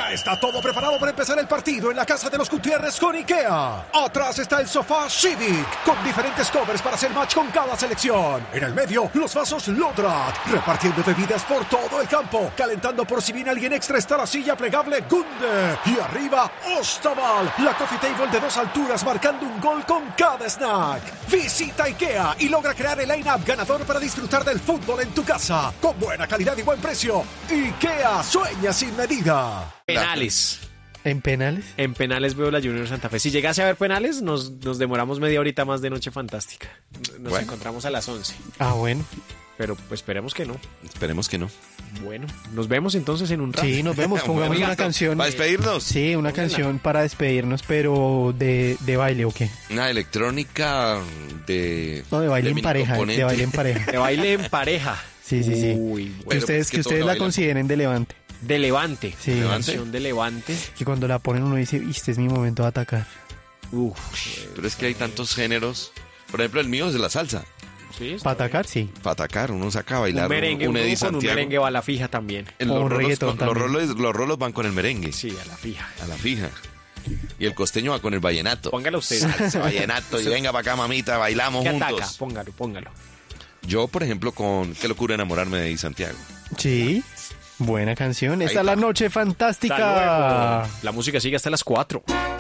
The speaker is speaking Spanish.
Ya está todo preparado para empezar el partido en la casa de los Gutiérrez con IKEA. Atrás está el sofá Civic, con diferentes covers para hacer match con cada selección. En el medio, los vasos Lodrat, repartiendo bebidas por todo el campo. Calentando por si viene alguien extra está la silla plegable Gunde. Y arriba, Ostaval, la coffee table de 2 alturas marcando un gol con cada snack. Visita IKEA y logra crear el line-up ganador para disfrutar del fútbol en tu casa. Con buena calidad y buen precio. IKEA, sueña sin medida. Penales. ¿En penales? En penales veo la Junior Santa Fe. Si llegase a ver penales, nos demoramos media horita más de Noche Fantástica. Nos encontramos a las 11. Ah, bueno. Pero pues esperemos que no. Esperemos que no. Bueno, nos vemos entonces en un rato. Sí, nos vemos. Pongamos una canción. ¿Para despedirnos? Sí, una canción para despedirnos, pero de baile, ¿o qué? Una electrónica de... No, de baile en pareja. De minicomponente. baile en pareja. De baile en pareja. Sí. Uy, Que bueno. ustedes, que que todos ustedes la bailan. consideren de Levante. De Levante. Sí. ¿Levante? Canción de Levante. Que cuando la ponen uno dice, este es mi momento de atacar. Pero es que hay tantos géneros. Por ejemplo, el mío es de la salsa. Sí, está Para bien. atacar, sí. Para atacar, uno saca a Un bailar merengue, un Eddie con un Santiago. merengue va a la fija también. En O los un rolos, reggaetón los también. rolos van con el merengue, Sí, a la fija. a la fija. Y el costeño va con el vallenato. Póngalo usted. Salsa, vallenato, y venga para acá, mamita, bailamos ¿Qué juntos. ataca? Póngalo. Yo, por ejemplo, con Qué locura enamorarme de Eddie Santiago. Sí. Buena canción. Esta Ahí es la está. noche Hasta fantástica. luego. La música sigue hasta las 4.